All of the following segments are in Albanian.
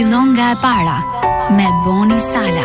Fillon nga e para me Boni Sala.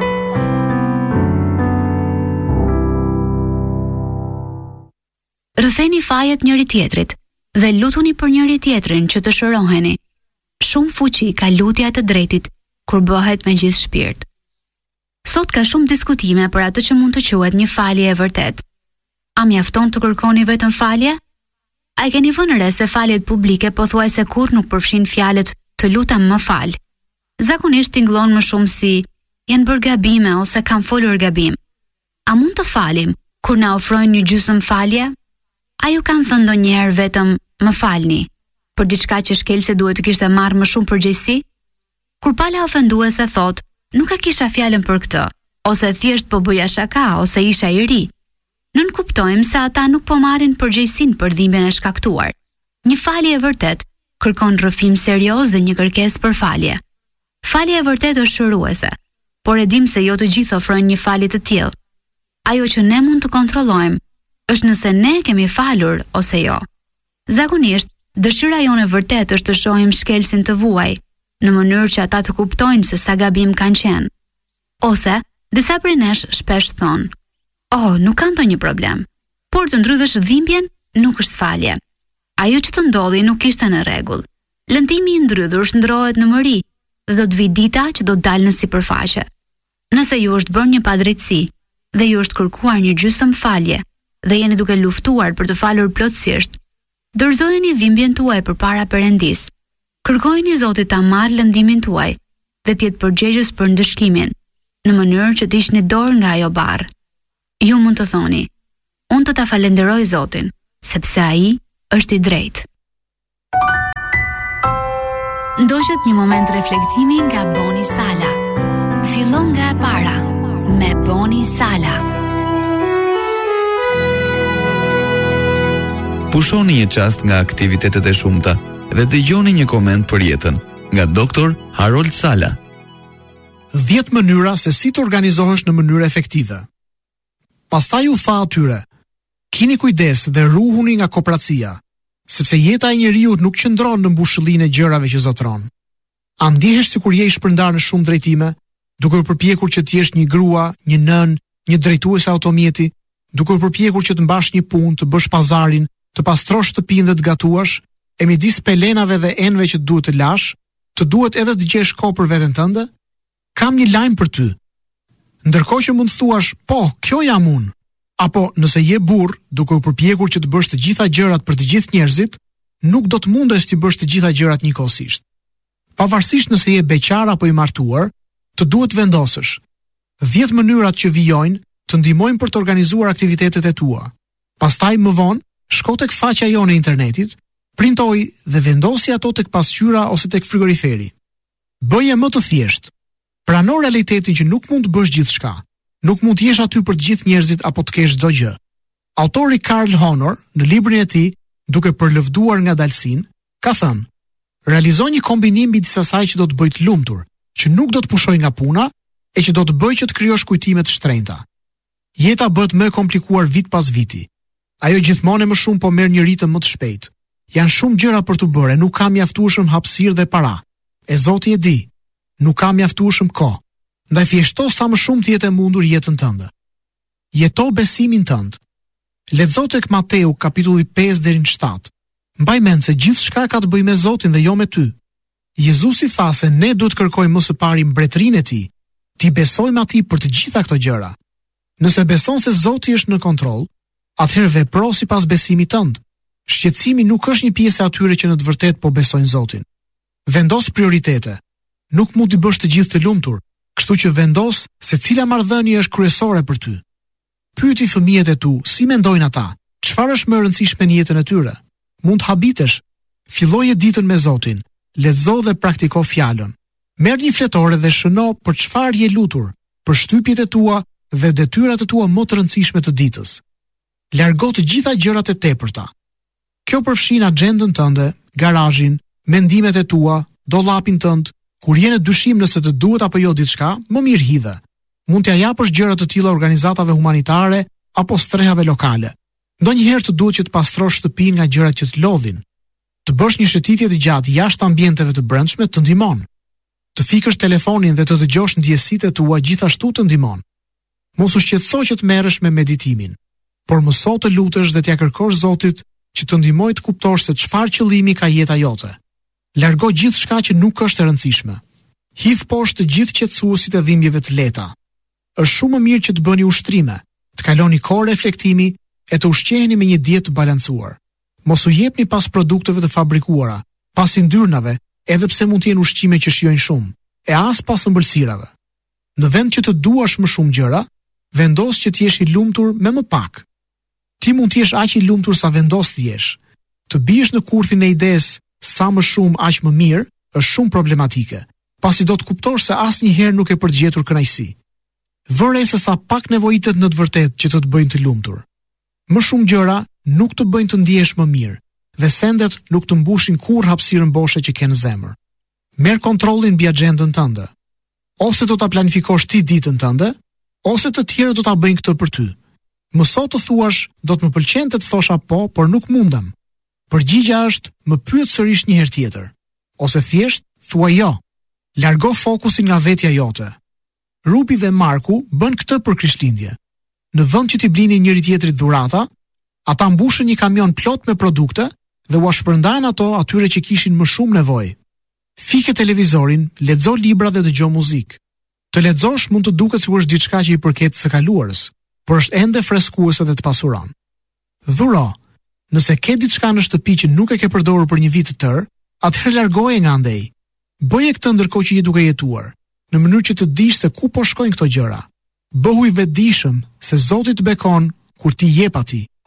Rëfeni fajet njëri tjetrit dhe lutuni për njëri tjetrin që të shëroheni. Shumë fuqi ka lutja të drejtit kur bëhet me gjithë shpirt. Sot ka shumë diskutime për atë që mund të quhet një falje e vërtet. A mjafton të kërkoni vetëm falje? A i keni vënë re se faljet publike pothuajse kur nuk përfshin fjalët të lutem më fal. Zakonisht tingëllon më shumë si janë bërë gabime ose kam folur gabim. A mund të falim kur na ofrojnë një gjysmë falje? A ju kanë thënë ndonjëherë vetëm më falni për diçka që shkelse duhet të kishte marrë më shumë përgjegjësi? Kur pala ofenduese thot, nuk e kisha fjalën për këtë, ose thjesht po bëja shaka, ose isha i ri. Nën kuptojmë se ata nuk po marrin përgjegjësinë për dhimbjen e shkaktuar. Një falje e vërtet kërkon rrëfim serioz dhe një kërkesë për falje. Falja e vërtet është shëruese, por e dim se jo të gjithë ofrojnë një falje të tillë. Ajo që ne mund të kontrollojmë është nëse ne kemi falur ose jo. Zakonisht, dëshira jonë e vërtet është të shohim shkelsin të vuaj, në mënyrë që ata të kuptojnë se sa gabim kanë qenë. Ose, disa prej nesh shpesh thonë, nuk ka ndonjë problem, por të ndrydhësh dhimbjen nuk është falje. Ajo që të ndodhi nuk ishte në rregull. Lëndimi i ndrydhur shndrohet në mëri dhe do të vi dita që do të dalë në sipërfaqe. Nëse ju është bërë një padrejtësi dhe ju është kërkuar një gjysmë falje dhe jeni duke luftuar për të falur plotësisht, dorëzojeni dhimbjen tuaj përpara Perëndis. Kërkojeni Zotit ta marrë lëndimin tuaj dhe të jetë përgjegjës për ndëshkimin, në mënyrë që të ishni dorë nga ajo barr. Ju mund të thoni, unë të ta falenderoj Zotin, sepse ai është i drejtë. Ndoqët një moment reflektimi nga Boni Sala. Fillon nga e para me Boni Sala. Pushoni një çast nga aktivitetet e shumta dhe dëgjoni një koment për jetën nga Dr. Harold Sala. 10 mënyra se si të organizohesh në mënyrë efektive. Pastaj u tha atyre, kini kujdes dhe ruhuni nga kopratësia, sepse jeta e njeriut nuk qëndron në mbushëllinë e gjërave që zotron. A ndihesh sikur je i shpërndar në shumë drejtime, duke u përpjekur që të jesh një grua, një nën, një drejtues automjeti, duke u përpjekur që të mbash një punë, të bësh pazarin, të pastrosh shtëpinë dhe të gatuash, e midis pelenave dhe enëve që duhet të lash, të duhet edhe të gjesh kohë për veten tënde? Kam një lajm për ty. Ndërkohë që mund të thuash, po, kjo jam unë, apo nëse je burr, duke u përpjekur që të bësh të gjitha gjërat për të gjithë njerëzit, nuk do të mundesh të bësh të gjitha gjërat njëkohësisht. Pavarësisht nëse je beqar apo i martuar, të duhet vendosësh 10 mënyrat që vijojnë të ndihmojnë për të organizuar aktivitetet e tua. Pastaj më vonë, shko tek faqja jonë e internetit, printoj dhe vendosi ato tek pasqyra ose tek frigoriferi. Bëje më të thjeshtë. Prano realitetin që nuk mund të bësh gjithçka. Nuk mund të jesh aty për të gjithë njerëzit apo të kesh çdo gjë. Autori Karl Honor, në librin e tij, duke përlëvduar ngadalësinë, ka thënë: realizoj një kombinim midis asaj që do të bëj të lumtur, që nuk do të pushoj nga puna, e që do të bëj që të krijosh kujtime të shtrenjta. Jeta bëhet më e komplikuar vit pas viti. Ajo gjithmonë më shumë po merr një ritëm më të shpejtë. Janë shumë gjëra për të bërë, nuk ka mjaftueshëm hapësirë dhe para. E Zoti e di, nuk ka mjaftueshëm kohë. Ndaj thjeshto sa më shumë të jetë e mundur jetën tënde. Jeto besimin tënd. Lexo tek Mateu kapitulli 5 deri në 7. Mbaj mend se gjithçka ka të bëjë me Zotin dhe jo me ty. Jezusi tha se ne duhet kërkojmë më së pari mbretërinë e tij. Ti besojmë atij për të gjitha këto gjëra. Nëse beson se Zoti është në kontroll, atëherë vepro sipas besimit tënd. Shqetësimi nuk është një pjesë e atyre që në të vërtetë po besojnë Zotin. Vendos prioritete. Nuk mund të bësh të gjithë të lumtur, kështu që vendos se cila marrëdhënie është kryesore për ty. Pyeti fëmijët e tu, si mendojnë ata? Çfarë është më e rëndësishme në jetën e tyre? Mund të habitesh. Filloje ditën me Zotin. Lexo dhe praktiko fjalën. Merr një fletore dhe shëno për çfarë je lutur, për shtypjet e tua dhe detyrat e tua më të rëndësishme të ditës. Largo të gjitha gjërat e tepërta. Kjo përfshin agjendën tënde, garazhin, mendimet e tua, dollapin tënd. Kur je në dyshim nëse të duhet apo jo diçka, më mirë hidhe. Mund t'ja japësh gjëra të tilla organizatave humanitare apo strehave lokale. Ndonjëherë të duhet që të pastrosh shtëpinë nga gjërat që të lodhin. Të bësh një shëtitje të gjatë jashtë ambienteve të brendshme të ndihmon. Të fikësh telefonin dhe të dëgjosh ndjesitë tua gjithashtu të ndihmon. Mos u shqetëso që të merresh me meditimin, por mëso të lutesh dhe t'ia kërkosh Zotit që të ndihmojë të kuptosh se çfarë qëllimi ka jeta jote. Largo gjithçka që nuk është e rëndësishme. Hidh poshtë të gjithë qetësuesit e dhimbjeve të lehta. Është shumë më mirë që të bëni ushtrime, të kaloni kohë reflektimi e të ushqeheni me një dietë të balancuar. Mos u jepni pas produkteve të fabrikuara, pas yndyrnave, edhe pse mund të jenë ushqime që shijojnë shumë, e as pas ëmbëlsirave. Në vend që të duash më shumë gjëra, vendos që të jesh i lumtur me më pak. Ti mund të jesh aq i lumtur sa vendos të jesh. Të biesh në kurthin e idesë sa më shumë aq më mirë është shumë problematike, pasi do të kuptosh se asnjëherë nuk e përgjetur kënaqësi. Vëre se sa pak nevojitet në të vërtetë që të bëjnë të lumtur. Më shumë gjëra nuk të bëjnë të ndihesh më mirë, dhe sendet nuk të mbushin kurrë hapësirën boshe që ke në zemër. Merr kontrollin mbi agjendën tënde. Ose do ta planifikosh ti ditën tënde, ose të tjerë do ta bëjnë këtë për ty. Mëso të thuash, do të më pëlqente të thosha po, por nuk mundem. Përgjigjja është, më pyet sërish një herë tjetër. Ose thjesht thua jo. Largo fokusin nga vetja jote. Rubi dhe Marku bën këtë për Krishtlindje. Në vend që t'i blinin njëri tjetrit dhurata, ata mbushën një kamion plot me produkte dhe u shpërndajnë ato atyre që kishin më shumë nevojë. Fike televizorin, lexo libra dhe dëgjo muzikë. Të lexosh mund të duket sikur është diçka që i përket së kaluarës, por është ende freskuese dhe të pasuron. Dhuro. Nëse ke diçka në shtëpi që nuk e ke përdorur për një vit të tërë, atëherë largoje nga andej. Bëje këtë ndërkohë që je duke jetuar, në mënyrë që të dish se ku po shkojnë këto gjëra. Bëhu i vetëdijshëm se Zoti të bekon kur ti jep atij.